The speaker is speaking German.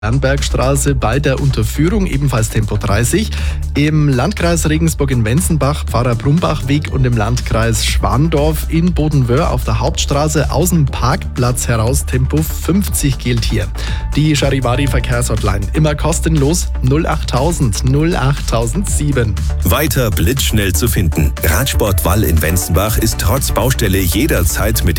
Bernbergstraße bei der Unterführung, ebenfalls Tempo 30. Im Landkreis Regensburg in Wenzenbach, Pfarrer-Brumbach-Weg und im Landkreis Schwandorf in Bodenwöhr auf der Hauptstraße aus dem Parkplatz heraus Tempo 50 gilt hier. Die Charivari-Verkehrshotline immer kostenlos 08000 08007. Weiter blitzschnell zu finden. Radsport Wall in Wenzenbach ist trotz Baustelle jederzeit mit